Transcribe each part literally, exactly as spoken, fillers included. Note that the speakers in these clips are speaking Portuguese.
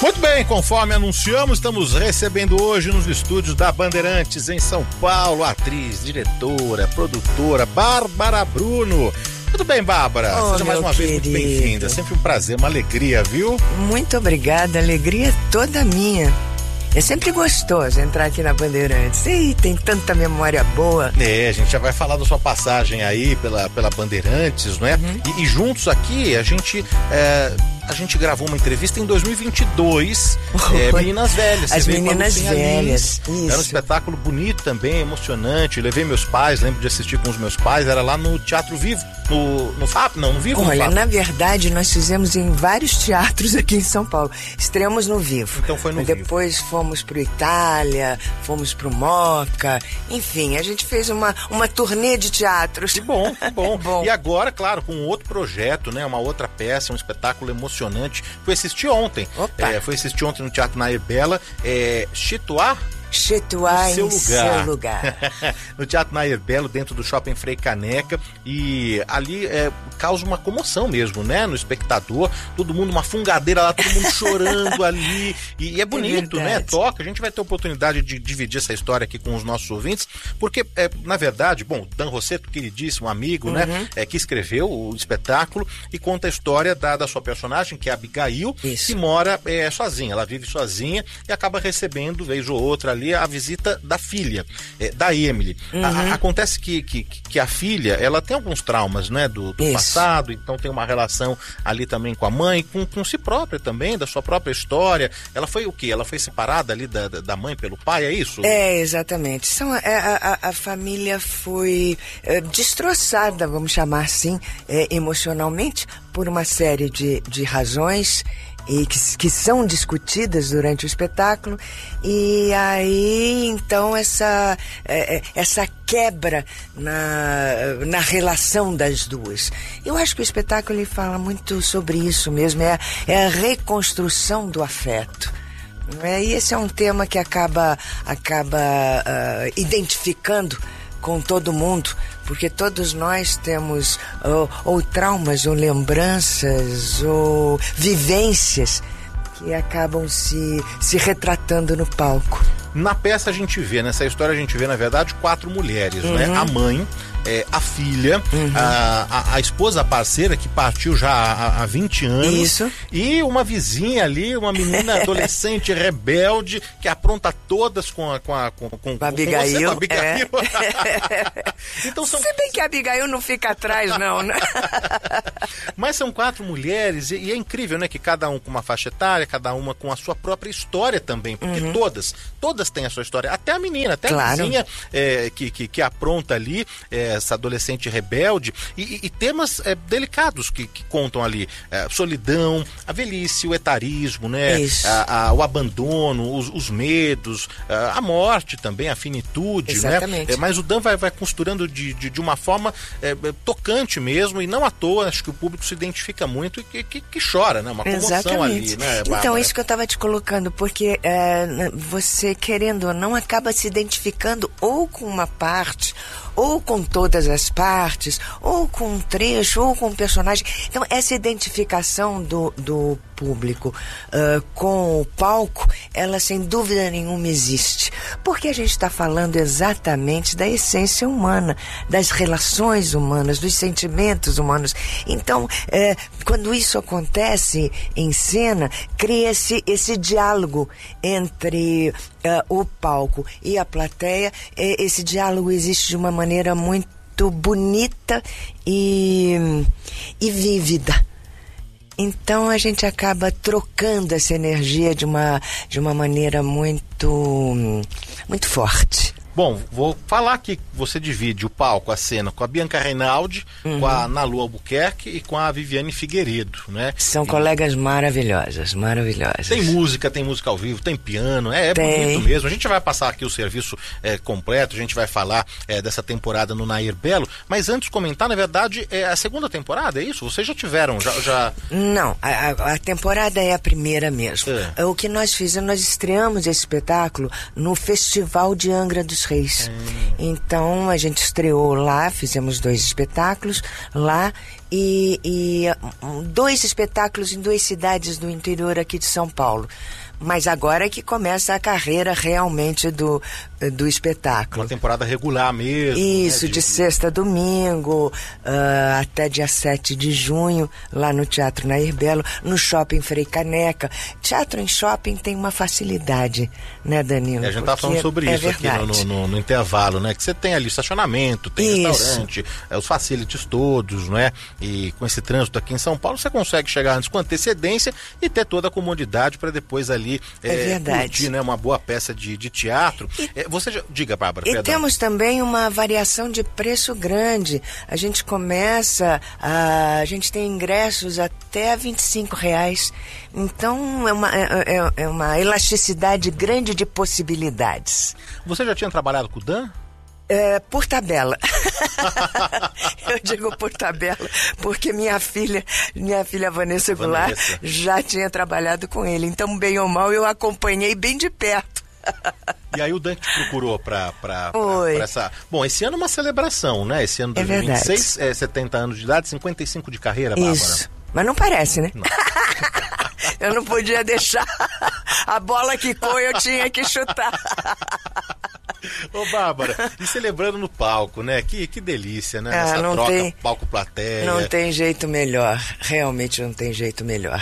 Muito bem, conforme anunciamos, estamos recebendo hoje nos estúdios da Bandeirantes em São Paulo a atriz, diretora, produtora Bárbara Bruno. Tudo bem, Bárbara? Oh, Seja mais uma querido. vez muito bem-vinda. Sempre um prazer, uma alegria, viu? Muito obrigada, alegria toda minha. É sempre gostoso entrar aqui na Bandeirantes. Ih, tem tanta memória boa. É, a gente já vai falar da sua passagem aí pela, pela Bandeirantes, não é? Uhum. E, e juntos aqui, a gente... É... A gente gravou uma entrevista em dois mil e vinte e dois, é, Meninas Velhas. As Meninas Velhas, isso. Era um espetáculo bonito também, emocionante. Levei meus pais, lembro de assistir com os meus pais, era lá no Teatro Vivo, no, no F A P, não, no Vivo. Olha, no na verdade, nós fizemos em vários teatros aqui em São Paulo. Estreamos no Vivo. Então foi no Mas Vivo. Depois fomos pro Itália, fomos pro Moca, enfim, a gente fez uma, uma turnê de teatros. Que bom, que bom. bom. E agora, claro, com outro projeto, né, uma outra peça, um espetáculo emocionante. Fui assistir ontem. É, fui assistir ontem no Teatro Nair Bela. É, Chituá? Chituá em seu lugar, seu lugar. No Teatro Nair Belo, dentro do Shopping Frei Caneca, e ali é, causa uma comoção mesmo, né, no espectador, todo mundo, uma fungadeira lá, todo mundo chorando ali, e, e é bonito, é né, toca, a gente vai ter oportunidade de dividir essa história aqui com os nossos ouvintes, porque, é, na verdade, bom, Dan Rossetto, queridíssimo amigo, uhum. né, é, que escreveu o espetáculo e conta a história da, da sua personagem, que é a Abigail, Isso. que mora é, sozinha, ela vive sozinha e acaba recebendo, vez ou outra ali, a visita da filha, é, da Emily. Uhum. A, a, acontece que, que, que a filha, ela tem alguns traumas, né, do, do passado, então tem uma relação ali também com a mãe, com, com si própria também, da sua própria história. Ela foi o quê? Ela foi separada ali da, da mãe pelo pai, é isso? É, exatamente. São, a, a, a família foi é, destroçada, vamos chamar assim, é, emocionalmente, por uma série de, de razões e que, que são discutidas durante o espetáculo, e aí então essa, é, essa quebra na, na relação das duas. Eu acho que o espetáculo ele fala muito sobre isso mesmo, é, é a reconstrução do afeto. É, e esse é um tema que acaba, acaba uh, identificando com todo mundo, porque todos nós temos ou, ou traumas, ou lembranças, ou vivências que acabam se, se retratando no palco. Na peça a gente vê, nessa história a gente vê, na verdade, quatro mulheres, uhum. né? A mãe, é, a filha, uhum. a, a, a esposa, a parceira, que partiu já há, há vinte anos. Isso. E uma vizinha ali, uma menina adolescente rebelde, que apronta todas com a... Com a, com, com, com a Abigail. Com você, com a Abigail. É. Então são... Se bem que a Abigail não fica atrás, não, né? Mas são quatro mulheres, e, e é incrível, né? Que cada um com uma faixa etária, cada uma com a sua própria história também, porque uhum. todas, todas têm a sua história. Até a menina, até claro. a vizinha é, que, que, que apronta ali, é, essa adolescente rebelde, e, e temas é, delicados que, que contam ali, é, solidão, a velhice, o etarismo, né, a, a, o abandono, os, os medos, a, a morte também, a finitude. Exatamente. Né? É, mas o Dan vai, vai costurando de, de, de uma forma é, tocante mesmo, e não à toa, acho que o público se identifica muito e que, que, que chora, né, uma comoção. Exatamente. Ali, né, então, isso que eu estava te colocando, porque é, você, querendo ou não, acaba se identificando ou com uma parte, ou com todas as partes, ou com um trecho, ou com um personagem. Então, essa identificação do, do público uh, com o palco, ela sem dúvida nenhuma existe. Porque a gente está falando exatamente da essência humana, das relações humanas, dos sentimentos humanos. Então, eh, quando isso acontece em cena, cria-se esse diálogo entre uh, o palco e a plateia. Eh, esse diálogo existe de uma maneira muito bonita e, e vívida. Então a gente acaba trocando essa energia de uma, de uma maneira muito, muito forte. Bom, vou falar que você divide o palco, a cena, com a Bianca Reinaldi, uhum. com a Nalu Albuquerque e com a Viviane Figueiredo, né? São e... colegas maravilhosas, maravilhosas. Tem música, tem música ao vivo, tem piano, é, é tem. bonito mesmo. A gente vai passar aqui o serviço é, completo, a gente vai falar é, dessa temporada no Nair Belo, mas antes de comentar, na verdade, é a segunda temporada, é isso? Vocês já tiveram, já... já... Não, a, a temporada é a primeira mesmo. É. O que nós fizemos, nós estreamos esse espetáculo no Festival de Angra dos dos Reis. Hum. Então a gente estreou lá, fizemos dois espetáculos lá e, e um, dois espetáculos em duas cidades do interior aqui de São Paulo. Mas agora é que começa a carreira realmente do, do espetáculo. Uma temporada regular mesmo. Isso, né? de, de sexta a domingo, uh, até dia sete de junho, lá no Teatro Nair Belo, no Shopping Frei Caneca. Teatro em shopping tem uma facilidade, né, Danilo? É, a gente tá falando sobre é isso aqui no, no, no, no intervalo, né? Que você tem ali estacionamento, tem isso. restaurante, é, os facilities todos, né? E com esse trânsito aqui em São Paulo, você consegue chegar antes com antecedência e ter toda a comodidade para depois ali é, é, verdade. curtir, né, uma boa peça de, de teatro. E, é, você já, diga, Bárbara, E perdão. temos também uma variação de preço grande. A gente começa, a, a gente tem ingressos até vinte e cinco reais. Então é uma, é, é, é uma elasticidade grande de possibilidades. Você já tinha trabalhado com o Dan? É, por tabela. Eu digo por tabela porque minha filha, minha filha Vanessa Goulart, Vanessa. já tinha trabalhado com ele. Então, bem ou mal, eu acompanhei bem de perto. E aí o Dan te procurou pra, pra, pra, Oi. pra essa... Bom, esse ano é uma celebração, né? Esse ano de É dois mil e vinte e seis, verdade. é setenta anos de idade, cinquenta e cinco de carreira, Bárbara. Isso. Mas não parece, né? Não. Eu não podia deixar. A bola quicou e eu tinha que chutar. Ô, Bárbara, e celebrando no palco, né? Que, que delícia, né? Ah, Essa não troca tem- palco-plateia. Não tem jeito melhor. Realmente não tem jeito melhor.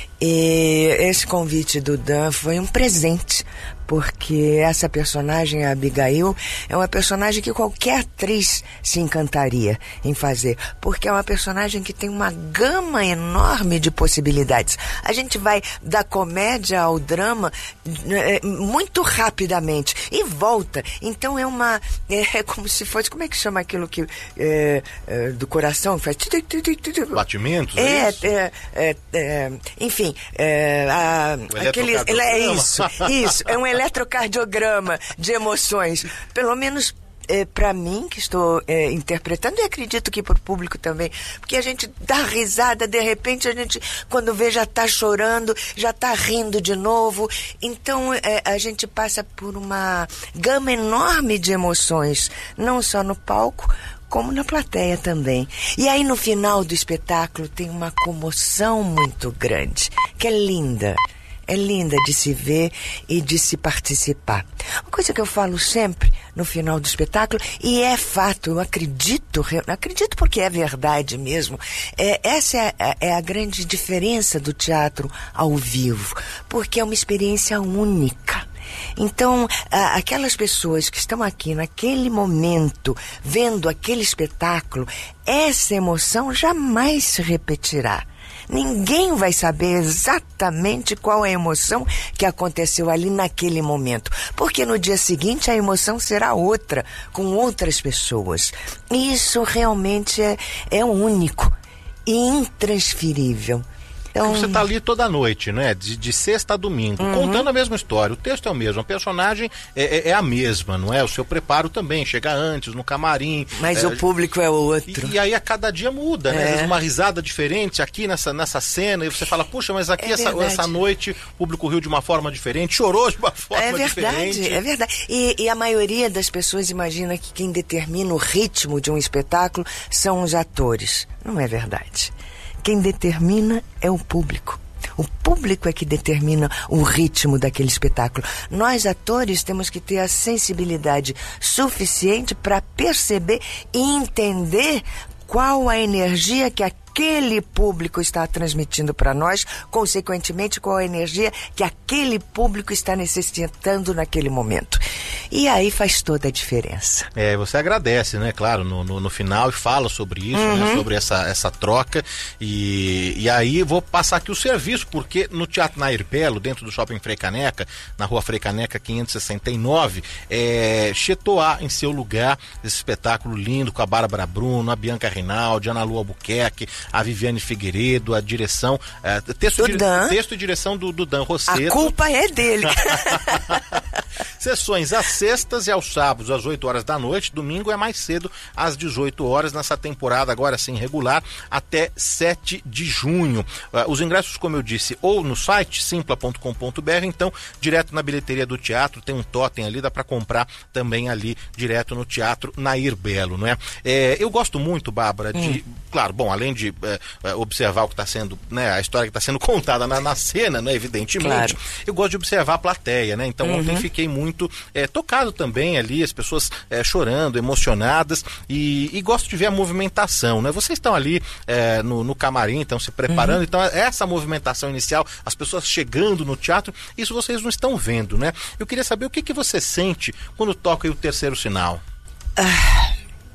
E esse convite do Dan foi um presente, porque essa personagem, a Abigail, é uma personagem que qualquer atriz se encantaria em fazer, porque é uma personagem que tem uma gama enorme de possibilidades. A gente vai da comédia ao drama eh, muito rapidamente e volta. Então é uma... É como se fosse... Como é que chama aquilo que... eh, eh, do coração? Faz... Batimentos, É, isso? é, é, é, enfim, é, a, O aquele, eletrocardiograma. é isso, isso, é um eletrocardiograma de emoções, pelo menos é, para mim, que estou é, interpretando, e acredito que para o público também, porque a gente dá risada, de repente a gente, quando vê, já está chorando, já está rindo de novo, então é, a gente passa por uma gama enorme de emoções, não só no palco, como na plateia também. E aí no final do espetáculo tem uma comoção muito grande, que é linda. É linda de se ver e de se participar. Uma coisa que eu falo sempre no final do espetáculo, e é fato, eu acredito, eu acredito porque é verdade mesmo, é, essa é a, é a grande diferença do teatro ao vivo, porque é uma experiência única. Então, a, aquelas pessoas que estão aqui naquele momento, vendo aquele espetáculo, essa emoção jamais se repetirá. Ninguém vai saber exatamente qual é a emoção que aconteceu ali naquele momento, porque no dia seguinte a emoção será outra, com outras pessoas. E isso realmente é, é único e intransferível. Então, Você tá ali toda noite, né? De, de sexta a domingo, Uhum. contando a mesma história. O texto é o mesmo, a personagem é, é, é a mesma, não é? O seu preparo também, chega antes, no camarim. mas é, o público é outro. E, e aí a cada dia muda, né? É. Às vezes uma risada diferente aqui nessa, nessa cena, e você fala, puxa, mas aqui É essa, verdade. essa noite o público riu de uma forma diferente, chorou de uma forma É verdade, diferente. é verdade. E, e a maioria das pessoas imagina que quem determina o ritmo de um espetáculo são os atores. Não é verdade. Quem determina é o público. O público é que determina o ritmo daquele espetáculo. Nós, atores, temos que ter a sensibilidade suficiente para perceber e entender qual a energia que aquele público está transmitindo para nós, consequentemente, qual a energia que aquele público está necessitando naquele momento. E aí faz toda a diferença. É, você agradece, né, claro, no, no, no final e fala sobre isso, Uhum. né, sobre essa, essa troca. E, e aí vou passar aqui o serviço, porque no Teatro Nair Belo, dentro do Shopping Frei Caneca, na Rua Frei Caneca quinhentos e sessenta e nove, é, Chetoá em seu lugar, esse espetáculo lindo com a Bárbara Bruno, a Bianca Rinaldi, a Ana Lu Albuquerque, a Viviane Figueiredo, a direção, é, texto, Do dire- Dan. texto e direção do, do Dan A Rosseto. culpa é dele. Sessões às sextas e aos sábados às oito horas da noite, domingo é mais cedo, às dezoito horas, nessa temporada agora sim regular, até sete de junho. Uh, os ingressos, como eu disse, ou no site simpla ponto com ponto b r, então direto na bilheteria do teatro, tem um totem ali, dá para comprar também ali direto no Teatro Nair Belo, não é? É, eu gosto muito, Bárbara, de, hum. claro, bom, além de é, observar o que está sendo, né, a história que está sendo contada na, na cena, né, evidentemente, claro. Eu gosto de observar a plateia, né? Então uhum. ontem fiquei muito é, tocado também ali, as pessoas é, chorando, emocionadas, e, e gosto de ver a movimentação, né? Vocês estão ali é, no, no camarim, estão se preparando, uhum. então essa movimentação inicial, as pessoas chegando no teatro, isso vocês não estão vendo, né? Eu queria saber o que, que você sente quando toca aí o terceiro sinal. Ah,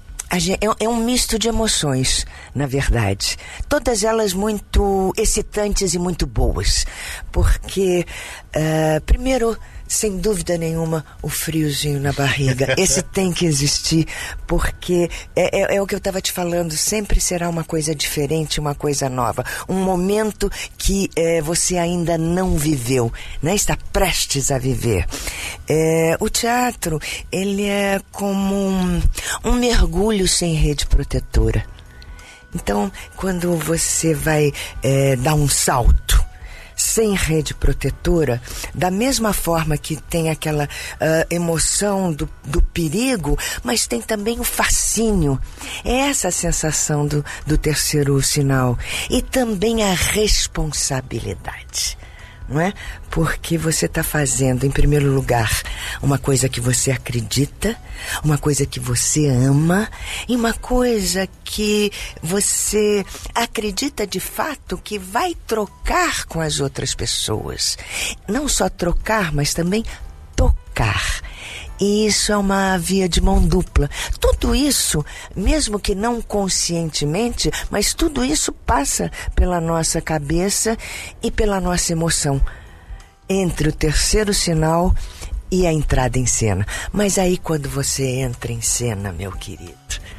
é um misto de emoções, na verdade. Todas elas muito excitantes e muito boas. Porque, uh, primeiro, sem dúvida nenhuma, o friozinho na barriga. Esse tem que existir, porque é, é, é o que eu estava te falando, sempre será uma coisa diferente, uma coisa nova. Um momento que é, você ainda não viveu, né? Está prestes a viver. É, o teatro, ele é como um, um mergulho sem rede protetora. Então, quando você vai é, dar um salto sem rede protetora, da mesma forma que tem aquela uh, emoção do, do perigo, mas tem também o fascínio. É essa a sensação do, do terceiro sinal. E também a responsabilidade. Não é? Porque você está fazendo, em primeiro lugar, uma coisa que você acredita, uma coisa que você ama e uma coisa que você acredita de fato que vai trocar com as outras pessoas. Não só trocar, mas também tocar. E isso é uma via de mão dupla. Tudo isso, mesmo que não conscientemente, mas tudo isso passa pela nossa cabeça e pela nossa emoção. Entre o terceiro sinal e a entrada em cena. Mas aí quando você entra em cena, meu querido,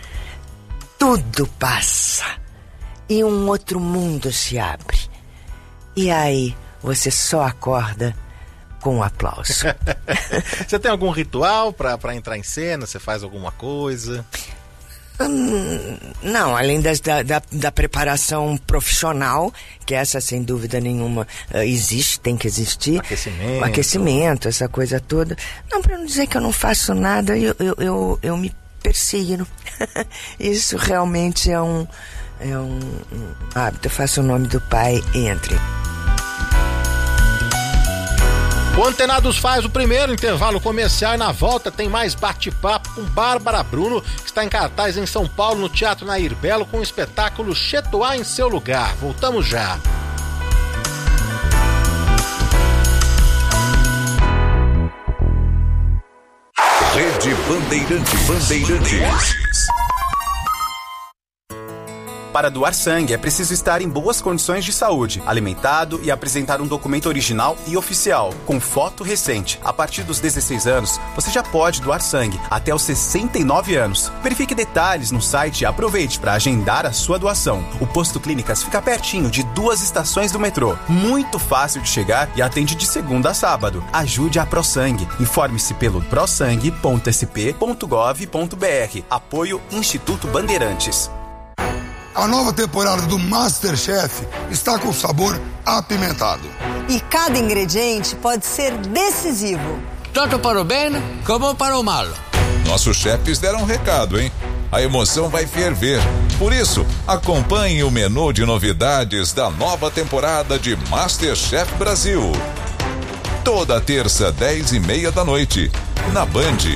tudo passa. E um outro mundo se abre. E aí você só acorda com um aplauso. Você tem algum ritual para entrar em cena? Você faz alguma coisa? Hum, não, além das, da, da, da preparação profissional, que essa sem dúvida nenhuma uh, existe, tem que existir. Aquecimento. O aquecimento, essa coisa toda. Não, para não dizer que eu não faço nada, eu, eu, eu, eu me persigno. Isso realmente é um, é um, um hábito. Eu faço o nome do pai e entre. O Antenados faz o primeiro intervalo comercial e na volta tem mais bate-papo com Bárbara Bruno, que está em cartaz em São Paulo, no Teatro Nair Belo, com o espetáculo Chetoá em Seu Lugar. Voltamos já. Rede Bandeirante Bandeirantes. Para doar sangue, é preciso estar em boas condições de saúde, alimentado e apresentar um documento original e oficial, com foto recente. A partir dos dezesseis anos, você já pode doar sangue, até os sessenta e nove anos. Verifique detalhes no site e aproveite para agendar a sua doação. O Posto Clínicas fica pertinho de duas estações do metrô. Muito fácil de chegar e atende de segunda a sábado. Ajude a ProSangue. Informe-se pelo prosangue ponto s p ponto gov ponto b r. Apoio Instituto Bandeirantes. A nova temporada do MasterChef está com sabor apimentado. E cada ingrediente pode ser decisivo. Tanto para o bem como para o mal. Nossos chefes deram um recado, hein? A emoção vai ferver. Por isso, acompanhe o menu de novidades da nova temporada de MasterChef Brasil. Toda terça, dez e meia da noite, na Band.